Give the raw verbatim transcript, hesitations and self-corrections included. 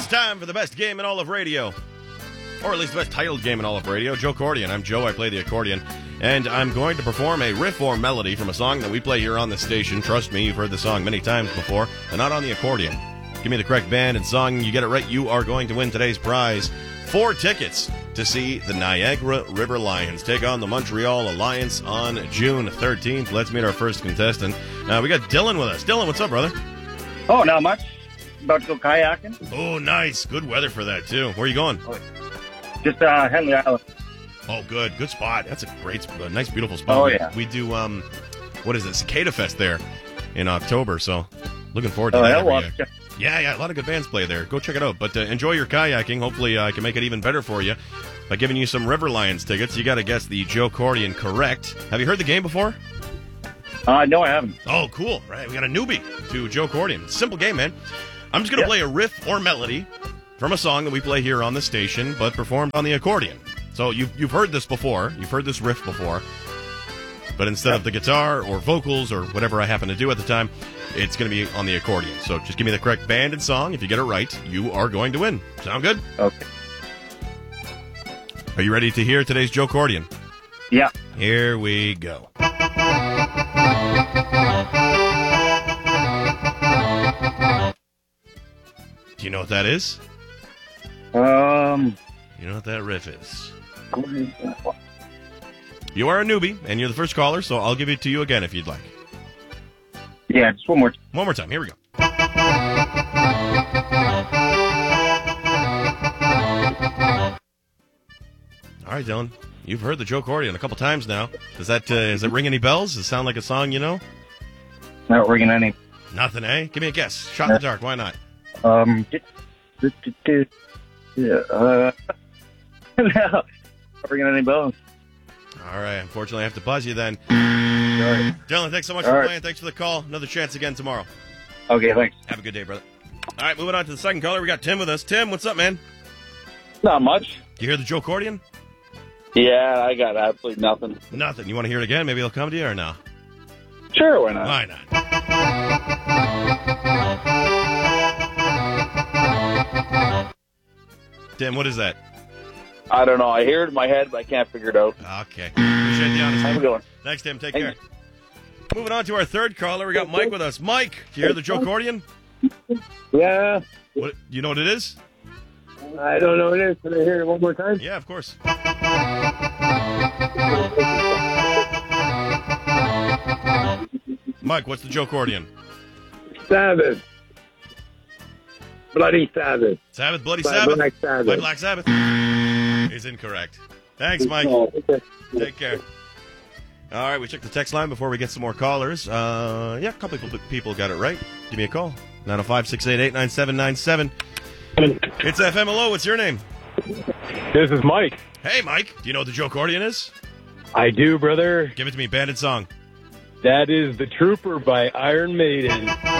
It's time for the best game in all of radio. Or at least the best titled game in all of radio. Joe Accordion. I'm Joe, I play the accordion. And I'm going to perform a riff or melody from a song that we play here on the station. Trust me, you've heard the song many times before, and not on the accordion. Give me the correct band and song, you get it right, you are going to win today's prize. Four tickets to see the Niagara River Lions take on the Montreal Alliance on June thirteenth. Let's meet our first contestant. Uh, we got Dylan with us. Dylan, what's up, brother? Oh, not much. About to go kayaking. Oh, nice. Good weather for that, too. Where are you going? Just uh, Henley Island. Oh, good. Good spot. That's a great, a nice, beautiful spot. Oh, we, yeah. We do, um, what is it, Cicada Fest there in October, so looking forward to Oh, that. yeah, every well, year. Yeah, yeah, a lot of good bands play there. Go check it out. But uh, enjoy your kayaking. Hopefully uh, I can make it even better for you by giving you some River Lions tickets. You got to guess the Joe Accordion correct. Have you heard the game before? Uh, no, I haven't. Oh, cool. Right, we got a newbie to Joe Accordion. Simple game, man. I'm just going to Yeah. play a riff or melody from a song that we play here on the station, but performed on the accordion. So you've, you've heard this before. You've heard this riff before. But instead Yeah. of the guitar or vocals or whatever I happen to do at the time, it's going to be on the accordion. So just give me the correct band and song. If you get it right, you are going to win. Sound good? Okay. Are you ready to hear today's Joe Accordion? Yeah. Here we go. Do you know what that is? Um. You know what that riff is? You are a newbie, and you're the first caller, so I'll give it to you again if you'd like. Yeah, just one more. One more time. Here we go. All right, Dylan. You've heard the Joe Accordion a couple times now. Does that uh, does it ring any bells? Does it sound like a song you know? Not ringing any. Nothing, eh? Give me a guess. Shot in the dark. Why not? Um. Yeah. Uh. No. Not ringing any bells. All right. Unfortunately, I have to pause you then. Sorry. Dylan, thanks so much All for right. playing. Thanks for the call. Another chance again tomorrow. Okay, thanks. Have a good day, brother. All right, moving on to the second caller. We got Tim with us. Tim, what's up, man? Not much. You hear the Joe Accordion? Yeah, I got absolutely nothing. Nothing. You want to hear it again? Maybe it'll come to you or no? Sure, why not? Why not? Tim, what is that? I don't know. I hear it in my head, but I can't figure it out. Okay. Appreciate the honesty. Have a good one. Thanks, Tim. Take Thank care. Moving on to our third caller. We got Mike with us. Mike, do you hear the Joe Accordion? Yeah, What? You know what it is? I don't know what it is. Can I hear it one more time? Yeah, of course. Mike, what's the Joe Accordion? Sabbath. Bloody Sabbath. Sabbath, Bloody By Sabbath? Black Sabbath. By Black Sabbath? Is incorrect. Thanks, Mike. Oh, okay. Take care. All right, we checked the text line before we get some more callers. Uh, yeah, a couple of people got it right. Give me a call. nine oh five, six eight eight, nine seven nine seven. It's F M. Hello, what's your name? This is Mike. Hey, Mike. Do you know what the Joe Accordion is? I do, brother. Give it to me. Banded song. That is The Trooper by Iron Maiden.